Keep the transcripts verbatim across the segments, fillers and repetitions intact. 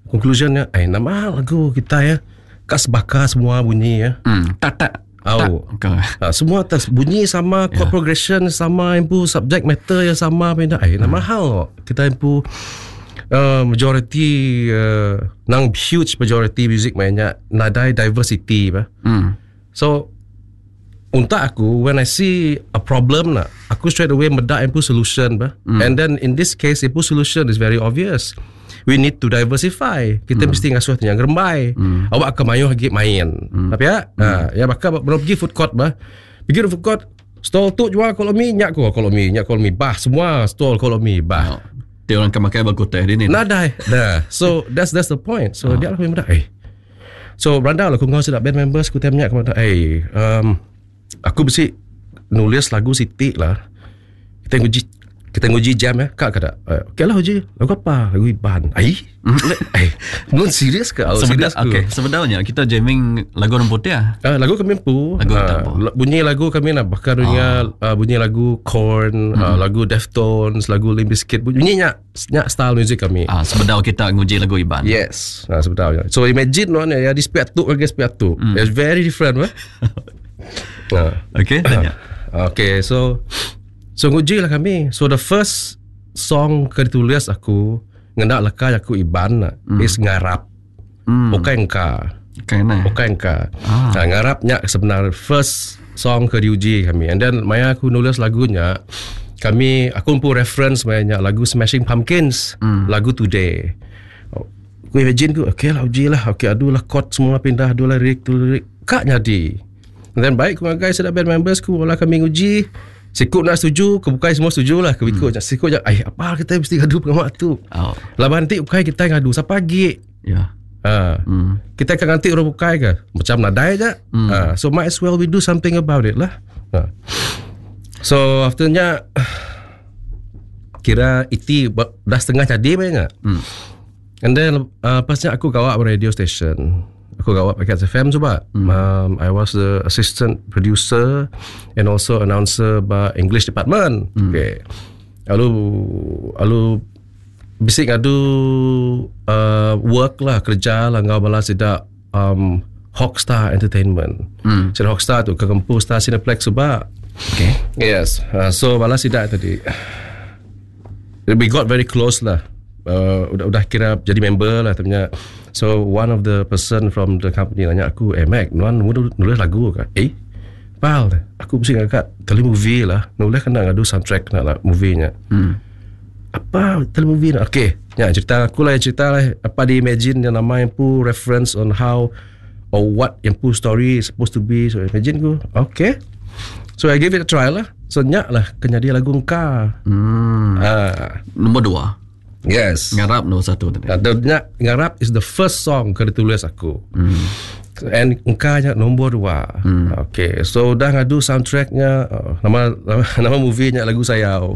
conclusionnya, eh nama lagu kita ya, kas bakar semua bunyi ya. Hmm, tak tak. Oh, ha, semua atas bunyi sama, chord yeah. progression sama, impu subject matter yang sama, benda. Eh, nama hmm. hal kita impu uh, majority, uh, nang huge majority music mainnya nadai diversity, bah. Hmm. So untuk aku, when I see a problem nak, aku straight away medak impu solution, bah. Hmm. And then in this case, impu solution is very obvious. We need to diversify. Kita hmm. mesti ngasuh yang gerembai. Hmm. Awak akan mayu lagi main. Hmm. Tapi ya, hmm. ha, ya bakal belum pergi food court bah. Pergi food court, stall tu jual kalau mi nyak ko kalau mi nyak kalau mi bah semua stall kalau mi bah. Dia orang akan makan bagus teh ni. Nadai. Dah. So that's that's the point. So oh. dia lah memang eh. So beranda lah aku ngau sedap band members aku tanya kepada eh um, aku mesti nulis lagu Siti lah. Kita nguji kita nguji jam ya, kak kata, okey lah uji, lagu apa? Lagu Iban. Ai, eh, non serius ke? Oh, serius ke? Okay. Sebenarnya kita jamming lagu orang putih ah. Uh, lagu kami pu. Lagu uh, bunyi lagu kami nak bakar dunia, oh. uh, bunyi lagu Korn, hmm. uh, lagu Deftones, lagu Limp Bizkit, bunyinya nyak style music kami. Ah, sebenarnya kita nguji lagu Iban. Yes, nah, sebenarnya. So imagine no ya di spiatu lagi spiatu. Hmm. It's very different, bah. uh, okay, tanya. Uh, okay, so So nguji lah kami. So the first song ke ditulis aku ngendak lekah aku Iban mm. is ngarap. Mm. Bukan engka. Kena. Bukan engka. Ah. Nah, ngarapnya sebenarnya first song ke diuji kami. And then maya aku nulis lagunya kami aku pun reference maya lagu Smashing Pumpkins, mm. lagu Today. Aku imagine ku okay lah uji lah. Okay aduh lah chord semua pindah, aduh lah lirik tu lirik. Kak jadi. And then baik ku guys sedap band members ku olah kami nguji. Sikut nak setuju, kebukai semua setuju lah. Kebikut hmm. sikut je, eh apa kita mesti ngadu pengamak tu. Oh. Lepas nanti bukai kita ngadu, siapa lagi? Ya. Yeah. Ha. Hmm. Kita akan ganti orang bukai ke? Macam nadai je. Hmm. Ha. So might as well we do something about it lah. Ha. So afternya, kira iti dah setengah jadi banyak. Hmm. And then, uh, pasnya aku gawak radio station. Aku gawat pakai F M juga. Mm. Um, I was the assistant producer and also announcer by English department. Mm. Okay. Lalu, lalu bisik ngadu uh, work lah, kerja lah ngau balas tidak um, Hawkstar Entertainment. Mm. Jadi Hawkstar tu kekempu Star Cineplex juga. Okay. Yes. Uh, so balas tidak tadi. We got very close lah. Uh, udah, udah kira jadi member lah ternyata. So one of the person from the company nanya aku, eh Mac, nuan nulis lagu ke? Eh, pal, aku mesti ngangkat tele movie lah. Nulis kena ngadu soundtrack nak lah movie-nya. Hmm. Apa tele movie nak? Okay, ya cerita aku lah cerita lah. Apa di imagine yang nama yang pu reference on how or what yang pu story is supposed to be. So imagine ku, okay. So I give it a try lah. So nyak lah kena dia lagu engka. Hmm. Ah. Nombor dua. Yes. Ngarap nombor satu tadi. Ngarap, ngarap is the first song kena tulis aku. Hmm. And engkanya nombor dua. Hmm. Okay. So dah ngadu soundtracknya, uh, nama, nama nama movie-nya lagu Sayau.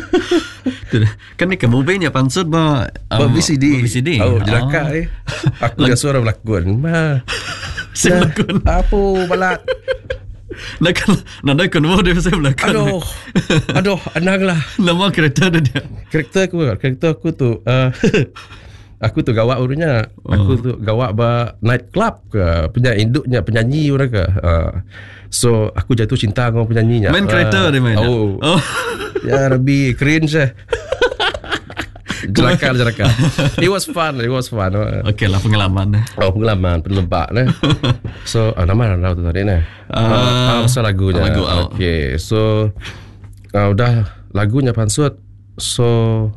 Kan ni ke movie-nya pansut ba um, V C D. V C D. Oh, jelaka oh. eh. Aku dah suara berlakon. Ma. Selakon. Apa balat? Nak nak nak mau dia saya belakang. Aduh. Aduh, anang lah. Nama karakter dia. Karakter aku, karakter aku tu uh, aku tu gawak urunya. Oh. Aku tu gawak ba night club ke, punya induknya penyanyi orang ke. Uh, so aku jatuh cinta dengan penyanyinya. Main karakter uh, dia main. Oh. oh. Ya Rabbi, cringe eh. Jelaka, jelaka. It was fun, it was fun. Okay lah pengalaman. Oh pengalaman, pelebak ni. So uh, nama nama tu tadi ni. Ah, uh, pasal lagunya. Lagu, oh. Okay, so uh, udah lagunya pansut. So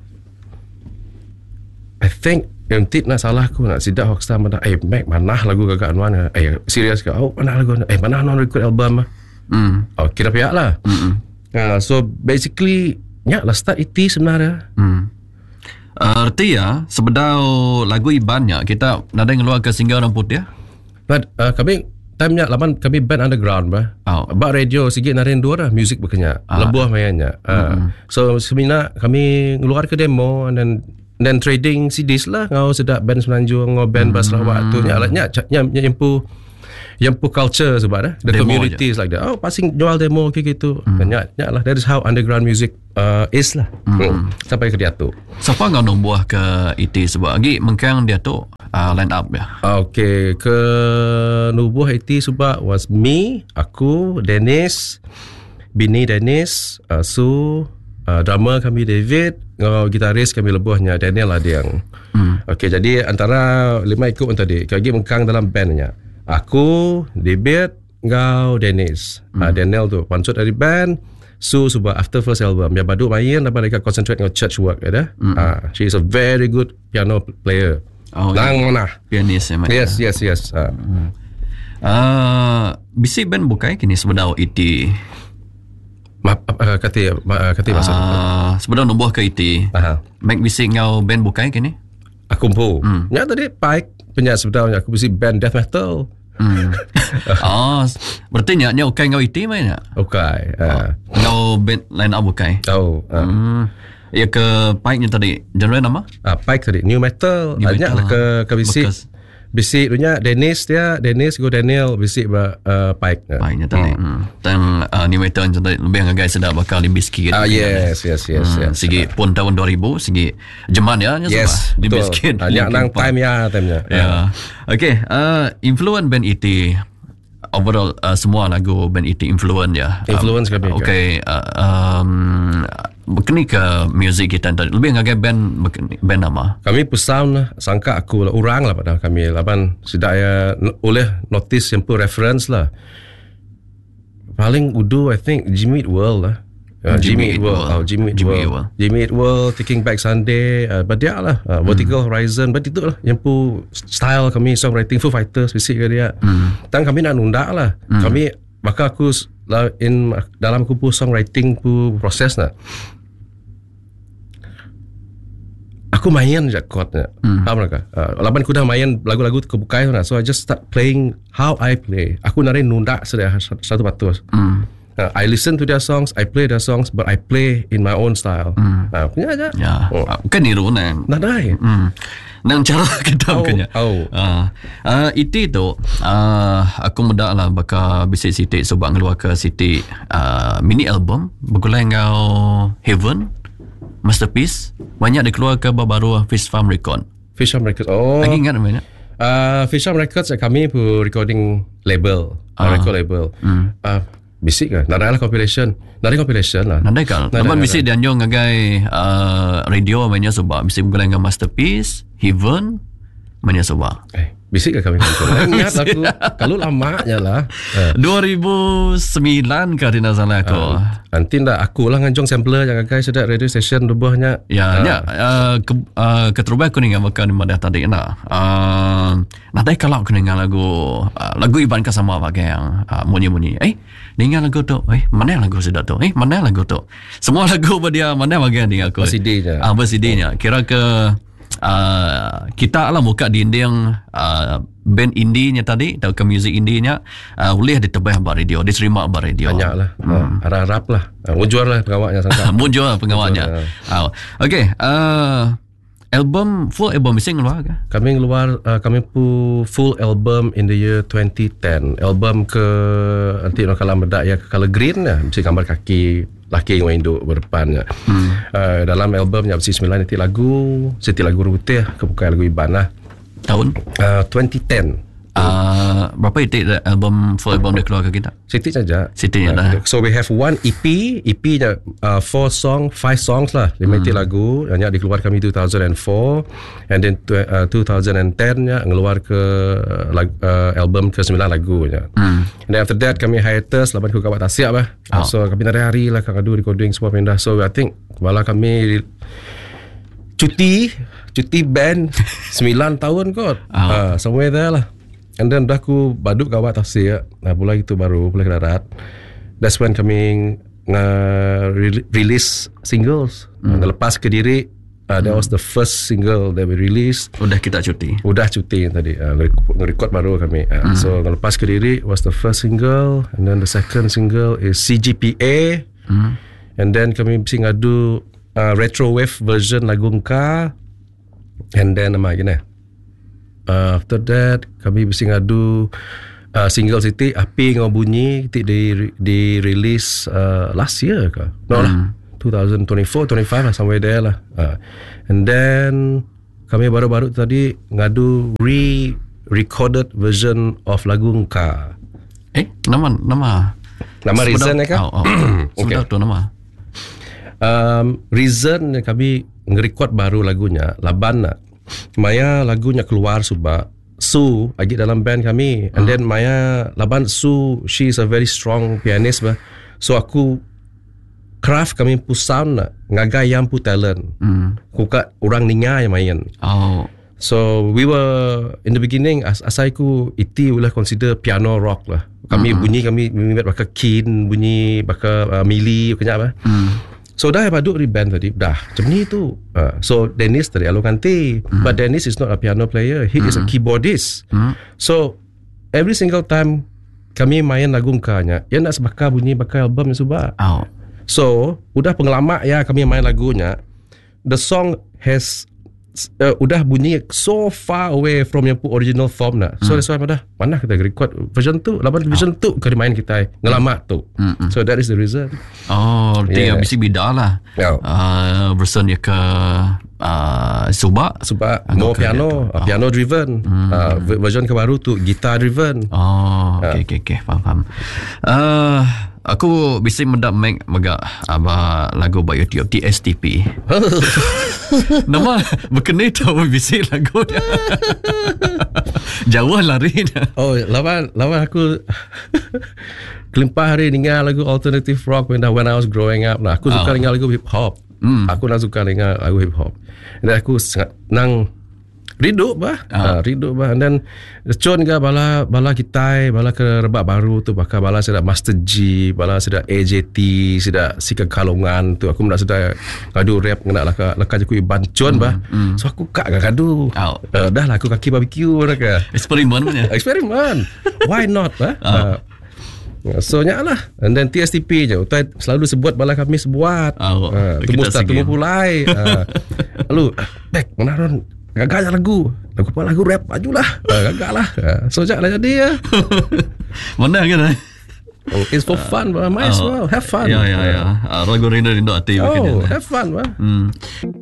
I think yang tit nak salah aku nak sidak Hawkstar mana. Eh Mac mana lagu gagak anuan. Eh serius ke? Oh mana lagu? Eh mana non record album? Hmm. Oh kira pihak lah. Hmm. Uh, so basically nyak lah start iti sebenarnya. Hmm. Uh, arti ya sebenarnya lagu Ibannya kita nada ngeluar ke singgah orang putih. But uh, kami time nya laman kami band underground bah. Oh. Ba radio sikit narin dua dah music berkenyak. Ah. Lebuh mainnya. Uh, mm-hmm. So semina kami ngeluar ke demo and then then trading C Ds lah ngau sedap band Semenanjung ngau band mm-hmm. Sarawak tu nya nya nya nyempu yang pu culture sebab dah the demo communities aja. Like that. Oh passing jual demo kayak gitu. Mm. Nya nya lah that is how underground music uh, is lah. Mm. Hmm. Sampai ke dia tu. Siapa ngau nombor ke I T sebab lagi mengkang dia tu uh, line up ya. Okay, ke Nubuh Haiti sebab was me, aku, Dennis, bini Dennis, uh, Su, uh, drummer kami David, uh, gitaris kami lebuhnya Daniel Adiang. Hmm. Okay, jadi antara lima ikut tadi, kaki mengkang dalam bandnya. Aku, David, ngau Dennis. Hmm. Uh, Daniel tu pansut dari band. Su sebab after first album yang baru main apa mereka concentrate on church work ada. Hmm. Uh, she is a very good piano player. Oh, Nang yeah. mana? Pianis ya. Yes, yes, yes. Uh. Hmm. Uh, bisi band bukai kini sebedau E T. Ma uh, kati uh, kati masa. Uh, sebedau nubuh ke E T. Aha. Mek bisi ngau band bukai kini? Aku pun. Hmm. Ya tadi Pike punya sebetulnya aku bisi band death metal. Hmm. Oh, berarti nya nya ukai ngau E T mai nya? Okay. Uh. Ngau band line up bukai. Tahu. Uh. Hmm. Ya ke Pike nya tadi genre nama? Ah, Pike tadi new metal. New Banyak metal. lah ke ke bisik. Bekas. Bisik dunia Dennis dia, Dennis go Daniel bisik ba uh, Pike. Pike nya tadi. Hmm. Dan uh, new metal nya tadi lebih ngagai sedap bakal Limp Bizkit. Ah yes, yes, yes, hmm. yes. Sigi pun tahun dua ribu sigi jeman ya nya yes, Limp betul. Bizkit. Banyak nang time ya time-nya. Ya. Yeah. Okay, uh, influence band E T. Overall uh, semua lagu band E T influence ya. Influence um, kami. Okay, uh, um, berkini ke music kita tadi. Lebih ngagai band band nama. Kami pesan lah, sangka aku lah, orang lah pada kami. Lapan sidak ya oleh notice yang pun reference lah. Paling udu I think Jimmy Eat World lah. Uh, Jimmy Eat World, oh, Jimmy Eat World, World. Jimmy Eat World, Taking Back Sunday, uh, Badia lah, uh, Vertical hmm. Horizon, but itu lah yang pu style kami songwriting Foo Fighters, fisik ke dia. Hmm. Tang kami nak nunda lah, hmm. kami bakal aku lah in dalam aku pu songwriting pu proses lah. Aku main je chordnya, hmm. apa mereka? Uh, laban aku dah main lagu-lagu kebukai tu lah, so I just start playing how I play. Aku nari nunda sudah satu patus. Hmm. Uh, I listen to their songs, I play their songs, but I play in my own style. Mm. Uh, punya aja. Ya. Oh. Kan niru nang. Nadai. Hmm. Nang cara kita oh, punya. Oh. Uh, uh, itu tu uh, aku muda lah bakal bisik Siti sebab ngeluar ke Siti uh, mini album bergulai ngau Heaven, Masterpiece. Banyak dikeluar ke baru Fish Farm Record. Fish Farm Records. Oh. Lagi ingat banyak. Uh, Fish Farm Records kami pu recording label, uh. Uh, record label. Mm. Uh, Bisik kan? Nadai lah compilation. Nadai compilation lah. Nadai kan? Namun bisik dia nyong ngagai uh, radio mainnya sebab. Bisik bergulai dengan Masterpiece, Heaven, mainnya sebab. Eh, bisik ke kami? Ingat aku. Kalau lamanya lah. dua ribu sembilan ke tidak salah aku. Uh, nanti dah aku lah ngancong sampler yang ngagai sedap radio station rubahnya. Ya, uh. ya. Uh, ke, uh, keterubah aku dengan bakal madah tadi nak. Uh, nadai kalau aku dengan lagu uh, lagu Iban ke sama bagai yang uh, munyi-munyi. Eh, dengan lagu tu, eh mana lagu sudah tu? Eh mana lagu tu? Semua lagu dia mana bagian dengan aku? C D-nya. Ah, C D-nya. Kira ke uh, kita lah muka dinding uh, band indie-nya tadi, atau ke music indie-nya, uh, boleh ditebah bar radio, diterima bar radio. Banyak lah. Hmm. Harap-harap lah. Munjur lah pengawaknya. Munjur lah pengawaknya. Uh, okay. Uh, album, full album mesti ngeluar ke? Kami ngeluar, uh, kami pu full album in the year twenty ten. Album ke, nanti nak kalah bedak ya, ke color green ya. Mesti gambar kaki laki yang induk berdepannya. Hmm. Uh, dalam albumnya mesti sembilan nanti lagu, seti lagu rutih, kebukai lagu Iban lah. Tahun? Uh, twenty ten. Uh, berapa itu album, full album dia keluar ke kita? Siti saja. Siti uh, dah. So we have one E P, E P-nya uh, four song, five songs lah, lima hmm. lagu. Yang dikeluar kami two thousand four, and then uh, twenty ten-nya ngeluar ke uh, album ke sembilan lagunya. Hmm. And then after that kami hiatus, laban ku kawat tak siap lah. Oh. So kami hari-hari lah kagadu recording semua pindah. So I think malah kami cuti, cuti band sembilan tahun kot. Oh. Uh, somewhere there lah. And then dah aku baduk kawat tasir. Nah, pula itu baru pula ke darat. That's when kami nge-release singles. Mm. Ngelepas ke diri. Uh, that mm. was the first single that we released. Udah kita cuti. Udah cuti tadi. Uh, nge-record baru kami. Uh, mm. So ngelepas ke diri was the first single. And then the second single is C G P A. Mm. And then kami mesti ngadu uh, retro wave version lagu Engka. And then nama gini. Uh, after that kami mesti ngadu uh, single Siti Api Ngau Bunyi Siti di, di release uh, last year ke? No hmm. lah twenty twenty-four, twenty-five lah, somewhere there lah. Uh, and then kami baru-baru tadi ngadu re-recorded version of lagu Engkau. Eh, nama nama Nama Reason ya kan? Oh, oh. Sudah tu nama. Um, Reason kami nge-record baru lagunya Laban nak. Maya lagunya keluar subak Su lagi dalam band kami, and then Maya Laban Su, she is a very strong pianist bah. So aku craft kami pu sound nak ngagai yang pu talent. Hmm. Kukat orang ninga yang main. Oh. So we were in the beginning as asaiku iti ulah consider piano rock lah. Kami mm-hmm. bunyi kami minat bakal keen, bunyi bakal uh, mili kenyak apa. Mm. So dah paduk di band tadi dah. Macam ni tu. Uh, so Dennis tadi alung kanti. Mm. But Dennis is not a piano player. He mm-hmm. is a keyboardist. Mm. So every single time kami main lagu Engkaunya, dia nak sebakar bunyi bakal album yang subak. Oh. So udah pengalaman ya kami main lagunya. The song has Uh, udah bunyi so far away from yang original form nak. So mm. that's why pada mana kita record version tu, laban version oh. tu kena main kita ngelamat tu. Mm-mm. So that is the reason. Oh, dia yeah. mesti beda lah. Yeah. Uh, version dia ke uh, Subak, Subak more piano, uh, piano driven. Mm. Uh, version ke baru tu guitar driven. Oh, okey okey okey, faham faham. Uh, aku bisa mendak make megak apa lagu by YouTube T S T P. Nama berkenai tahu bisa lagu dia. Jauh lari dia. Oh, lawan lawan aku kelimpah hari dengar lagu alternative rock when, when I was growing up. Nah, aku suka oh. dengar lagu hip hop. Mm. Aku nak suka dengar lagu hip hop. Dan aku sangat nang riduk bah, oh. uh, riduk bah. And then con ke bala bala kita, bala ke rebak baru tu, bakal bala sudah Master G, bala sudah A J T, sudah Sika Kalongan tu. Aku nak sudah ngadu rap kena lah ke laka aku iban con bah. Mm. So aku kak ngadu. Oh. Uh, dah lah aku kaki barbecue dah ke. Eksperimen punya. Eksperimen. Why not bah? Oh. Uh, So nyak lah. And then T S T P je Utai selalu sebut bala kami sebuat. Oh, uh, Temu start Temu pulai uh, Lalu Bek mana ron gagal lagu Lagu apa lagu rap Majulah uh, gagal lah uh, So jak lah jadi ya. Mana kan It's for fun uh, might as well have fun. Ya ya ya uh, lagu rindu-rindu hati. Oh have fun bah. Hmm.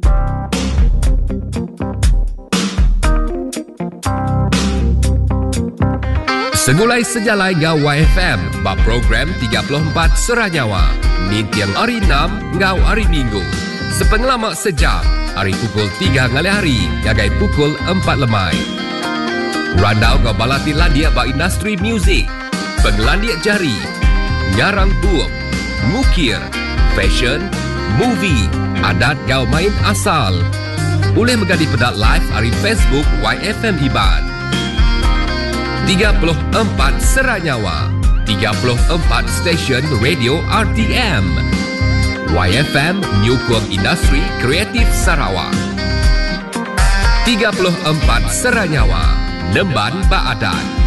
Segulai sejalai ngau Y F M ba program tiga puluh empat Serah Nyawa. Ni tiang hari enam ngau hari Minggu. Sepengelamak sejam hari pukul tiga ngali hari gagai pukul empat lemai. Randau ngau balati landia ba industri muzik, pengelandiak jari, ngarang buuk, ngukir, fashion, movie, adat ngau main asal. Boleh megadi pedat live hari Facebook Y F M Iban. tiga puluh empat Serah Nyawa, tiga puluh empat stesen radio R T M. Y F M Nyukung Industri Kreatif Sarawak. tiga puluh empat Serah Nyawa, Nemban Baadan.